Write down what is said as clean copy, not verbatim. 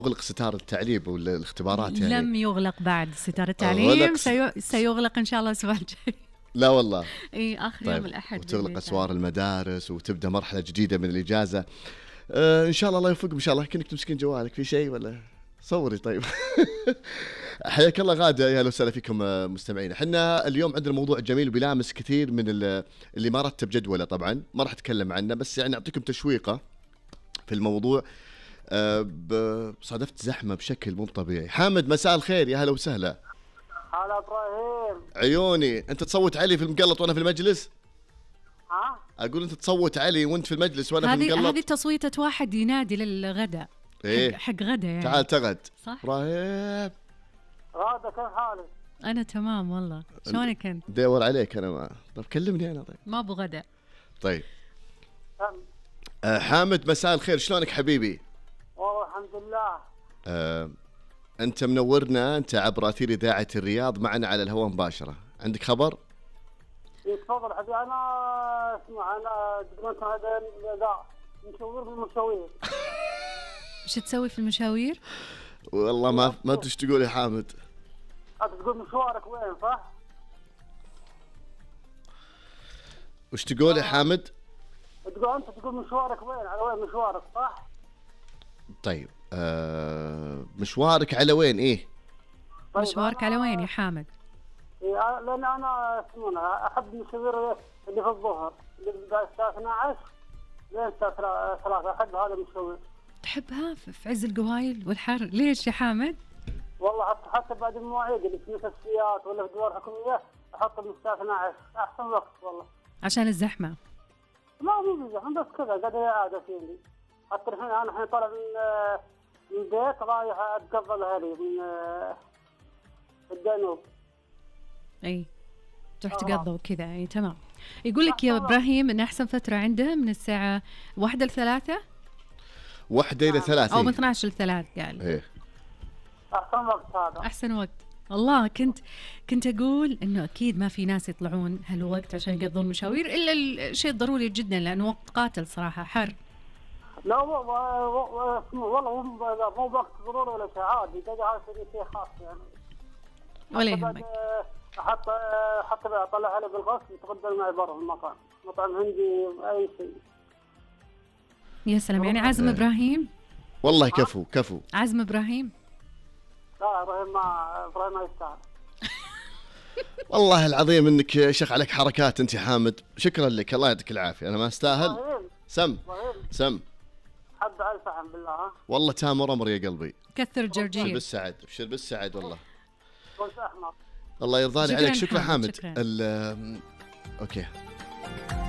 أغلق ستار التعليم والاختبارات يعني. لم يغلق بعد ستار التعليم، سيغلق إن شاء الله الأسبوع الجاي. لا والله. إي آخر طيب. يوم الأحد. وتغلق أسوار المدارس وتبدأ مرحلة جديدة من الإجازة. إن شاء الله يوفقكم إن شاء الله. كأنك تمسكين جوالك في شيء ولا صوري؟ طيب. حياك الله غادة، يا أهلا وسهلا فيكم مستمعين. حنا اليوم عندنا موضوع جميل وبيلامس كثير من اللي ما رتب جدوله، طبعا ما راح أتكلم عنه، بس يعني أعطيكم تشويقة في الموضوع. صادفت زحمة بشكل مو طبيعي. حامد مساء الخير، يا هلا وسهلا. هلا ابراهيم. عيوني، انت تصوت علي في المقلط وانا في المجلس؟ ها؟ اقول انت تصوت علي وانت في المجلس وانا في المقلط. هذه تصويتة واحد ينادي للغداء. إيه؟ حق غدا يعني. تعال تغد. صح. ابراهيم غادة كيف حالك؟ انا تمام والله، شلونك انت؟ دور عليك انا. ما طب كلمني انا. طيب ما ابو غدا. طيب. حامد مساء الخير، شلونك حبيبي؟ والله الحمد لله. انت منورنا، انت عبر اثير اذاعه الرياض معنا على الهواء مباشره. عندك خبر؟ تفضل حبيبي. انا اسمع، انا دقمت هذا ذا مشاوير بالمشاوير. وش تسوي في المشاوير؟ والله ما تش تقول يا حامد. انت تقول مشوارك وين صح؟ وش تقول يا حامد؟ انت تقول مشوارك وين، على وين مشوارك صح؟ طيب مشوارك على وين؟ ايه طيب مشوارك على وين يا حامد؟ لان انا اسمعنا احب المشاوير اللي في الظهر، اللي بدا الساعه 12 لين الساعه 3. احب هذا المشاوير. تحبها في عز القوايل والحر؟ ليش يا حامد؟ والله حتى بعد المواعيد اللي في مستشفيات ولا في دول حكوميه احط من الساعه 12 احسن وقت والله. عشان الزحمه؟ مو بزحمه، بس كذا قاعد قاعده فيني. حتى الحين انا طالع من البيت رايح اتقضى الاهلي من الجنوب. اي تروح تقضى وكذا. اي تمام. يقول لك يا ابراهيم ان احسن فتره عنده من الساعه 1 ل 3. 1 إلى 3 او من 12 ل 3 قال. ايه احسن وقت هذا. احسن وقت. والله كنت اقول انه اكيد ما في ناس يطلعون هالوقت عشان يقضون مشاوير الا الشيء الضروري جدا، لانه وقت قاتل صراحه، حر. لا والله مو وقت ضروري ولا شيء عادي، هذا شيء خاص يعني. ولا يهمك. حتى اطلع عليه بالغسل يتغدى معي برا في المطعم، مطعم هندي اي شيء. يا سلام، يعني عازم ابراهيم؟ والله كفو عازم ابراهيم. لا ابراهيم ما يستاهل. والله العظيم انك شيخ عليك حركات انت حامد. شكرا لك، الله يعطيك العافيه. انا ما استاهل. سم حب على الفحم بالله. والله تامر امر يا قلبي. كثر جرجير. ابشر بالسعد والله. قلت احمر. الله يرضى عليك. شكرا حامد. شكرا. اوكي.